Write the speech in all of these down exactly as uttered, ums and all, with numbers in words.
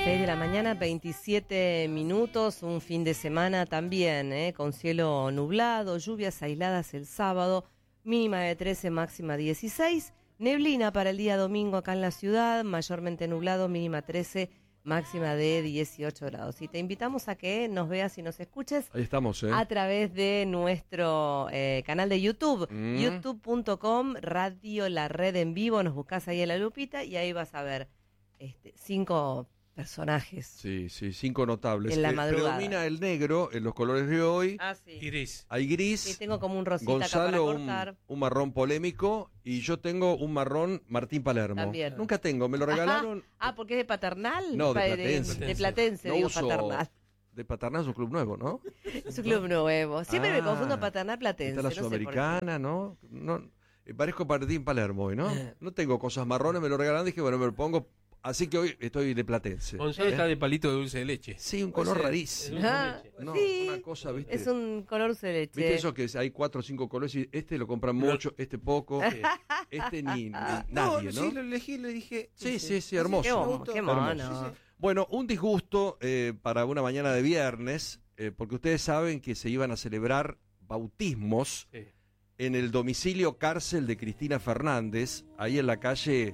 seis de la mañana, veintisiete minutos, un fin de semana también, ¿eh? Con cielo nublado, lluvias aisladas el sábado, mínima de trece, máxima dieciséis, neblina para el día domingo acá en la ciudad, mayormente nublado, mínima trece, máxima de dieciocho grados. Y te invitamos a que nos veas y nos escuches. Ahí estamos, ¿eh? A través de nuestro eh, canal de YouTube, Mm. youtube punto com, Radio La Red en Vivo, nos buscás ahí en la lupita y ahí vas a ver este, cinco personajes. Sí, sí, cinco notables. En la Eh, madrugada. predomina el negro en los colores de hoy. Ah, sí. Gris. Hay gris. Sí, tengo como un rosita Gonzalo, acá para un, cortar. un marrón polémico. Y yo tengo un marrón Martín Palermo. También. Nunca tengo, me lo regalaron. Ajá. Ah, porque es de Paternal. No, de Pa- Platense. De Platense, No digo uso- Paternal. De Paternal es un club nuevo, ¿no? Es un club nuevo. Siempre me Ah, confundo Paternal Platense. Está la no sé por qué. Sudamericana, ¿no? no eh, parezco Martín Palermo hoy, ¿no? No tengo cosas marrones, me lo regalaron. Dije, bueno, me lo pongo. Así que hoy estoy de Platense. Gonzalo ¿Eh? está de palito de dulce de leche. Sí, un color Ese- rarísimo. Ah, No, sí, una cosa, ¿viste? es un color dulce de leche. ¿Viste eso que hay cuatro o cinco colores y este lo compran mucho, este poco, Sí. este ni, ni Ah, nadie, ¿no? Sí, lo elegí, le dije. Sí, sí, sí, hermoso. Qué mono, qué mono. Hermoso. Bueno, un disgusto eh, para una mañana de viernes, eh, porque ustedes saben que se iban a celebrar bautismos Sí. en el domicilio cárcel de Cristina Fernández, ahí en la calle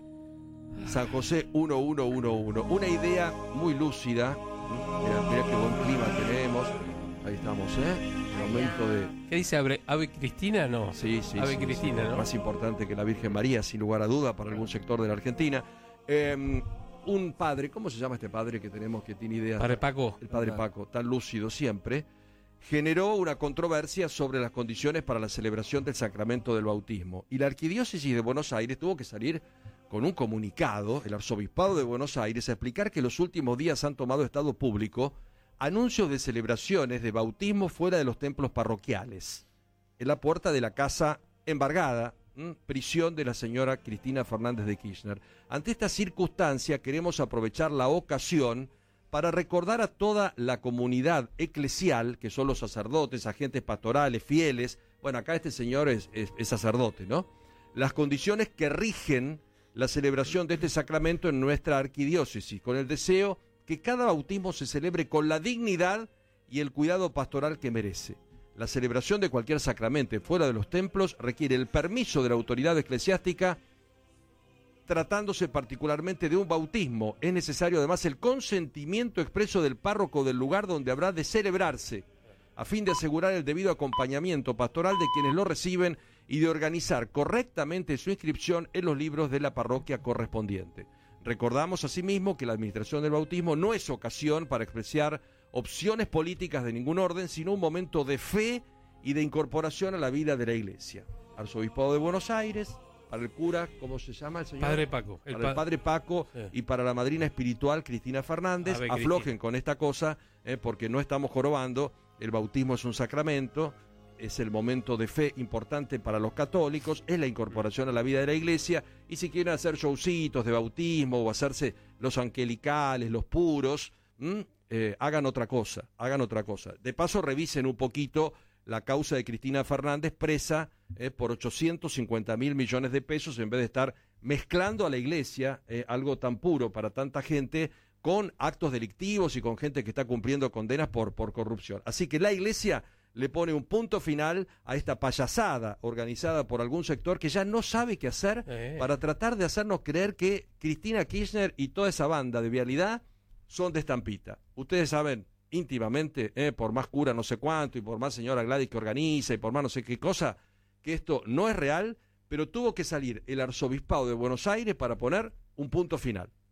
San José uno uno uno uno. Una idea muy lúcida. Mira, mira qué buen clima tenemos. Ahí estamos, ¿eh? Momento de... ¿Qué dice Ave, Ave Cristina? No. Sí, sí, Ave sí, Cristina, sí. ¿no? Más importante que la Virgen María, sin lugar a duda, para algún sector de la Argentina. Eh, un padre, ¿cómo se llama este padre que tenemos que tiene ideas? Padre Paco. El padre Paco, tan lúcido siempre, generó una controversia sobre las condiciones para la celebración del sacramento del bautismo. Y la Arquidiócesis de Buenos Aires tuvo que salir con un comunicado, el Arzobispado de Buenos Aires, a explicar que los últimos días han tomado estado público anuncios de celebraciones de bautismo fuera de los templos parroquiales, en la puerta de la casa embargada, ¿m? prisión de la señora Cristina Fernández de Kirchner. Ante esta circunstancia queremos aprovechar la ocasión para recordar a toda la comunidad eclesial, que son los sacerdotes, agentes pastorales, fieles, bueno, acá este señor es, es, es sacerdote, ¿no? Las condiciones que rigen la celebración de este sacramento en nuestra arquidiócesis, con el deseo que cada bautismo se celebre con la dignidad y el cuidado pastoral que merece. La celebración de cualquier sacramento fuera de los templos requiere el permiso de la autoridad eclesiástica. Tratándose particularmente de un bautismo, es necesario además el consentimiento expreso del párroco del lugar donde habrá de celebrarse, a fin de asegurar el debido acompañamiento pastoral de quienes lo reciben y de organizar correctamente su inscripción en los libros de la parroquia correspondiente. Recordamos asimismo que la administración del bautismo no es ocasión para expresar opciones políticas de ningún orden, sino un momento de fe y de incorporación a la vida de la Iglesia. Arzobispado de Buenos Aires, para el cura, ¿cómo se llama el señor? Padre Paco. Para el, pa- padre Paco Sí. y para la madrina espiritual Cristina Fernández, Ave aflojen Cristina. con esta cosa, eh, porque no estamos jorobando, el bautismo es un sacramento, es el momento de fe importante para los católicos, es la incorporación a la vida de la Iglesia, y si quieren hacer showcitos de bautismo o hacerse los angelicales, los puros, ¿m? Eh, hagan otra cosa, hagan otra cosa. De paso revisen un poquito la causa de Cristina Fernández presa eh, por ochocientos cincuenta mil millones de pesos, en vez de estar mezclando a la Iglesia, eh, algo tan puro para tanta gente, con actos delictivos y con gente que está cumpliendo condenas por, por corrupción. Así que la Iglesia le pone un punto final a esta payasada organizada por algún sector que ya no sabe qué hacer Eh. para tratar de hacernos creer que Cristina Kirchner y toda esa banda de vialidad son de estampita. Ustedes saben íntimamente, eh, por más cura no sé cuánto y por más señora Gladys que organiza y por más no sé qué cosa, que esto no es real, pero tuvo que salir el Arzobispado de Buenos Aires para poner un punto final.